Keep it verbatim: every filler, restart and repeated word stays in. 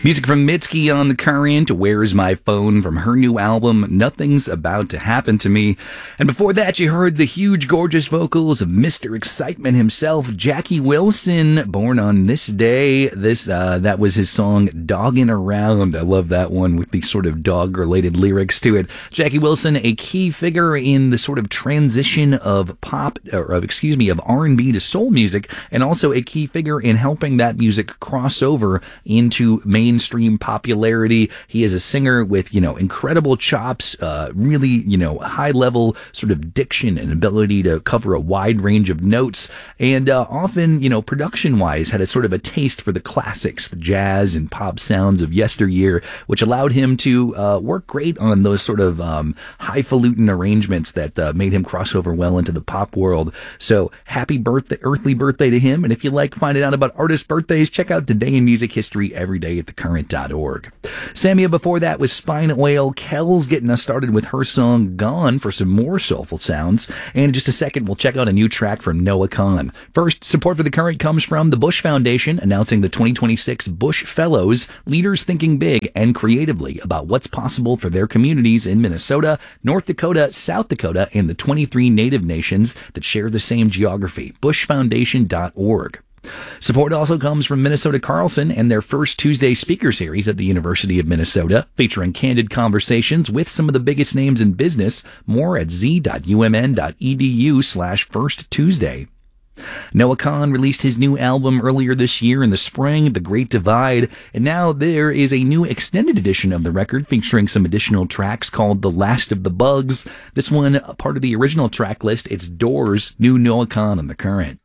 Music from Mitski on the Current, Where's My Phone from her new album, Nothing's About to Happen to Me. And before that, you heard the huge, gorgeous vocals of Mister Excitement himself, Jackie Wilson, born on this day. This, uh, that was his song, Doggin' Around. I love that one with the sort of dog-related lyrics to it. Jackie Wilson, a key figure in the sort of transition of pop, or of, excuse me, of R and B to soul music, and also a key figure in helping that music cross over into mainstream popularity. He is a singer with, you know, incredible chops, uh, really, you know, high level sort of diction and ability to cover a wide range of notes. And, uh, often, you know, production wise had a sort of a taste for the classics, the jazz and pop sounds of yesteryear, which allowed him to, uh, work great on those sort of, um, highfalutin arrangements that, uh, made him cross over well into the pop world. So happy birthday, earthly birthday to him. And if you like finding out about artist birthdays, check out Today in Music History every day at the current dot org. Samia before that was Spine Oil. Kells getting us started with her song Gone for some more soulful sounds. And in just a second, we'll check out a new track from Noah Kahan. First, support for the current comes from the Bush Foundation, announcing the twenty twenty-six Bush Fellows, leaders thinking big and creatively about what's possible for their communities in Minnesota, North Dakota, South Dakota, and the twenty-three native nations that share the same geography. bush foundation dot org. Support also comes from Minnesota Carlson and their first Tuesday speaker series at the University of Minnesota, featuring candid conversations with some of the biggest names in business. More at z dot u m n dot e d u slash first Tuesday. Noah Kahan released his new album earlier this year in the spring, The Great Divide, and now there is a new extended edition of the record featuring some additional tracks called The Last of the Bugs. This one, part of the original track list, it's Doors, new Noah Kahan on the current.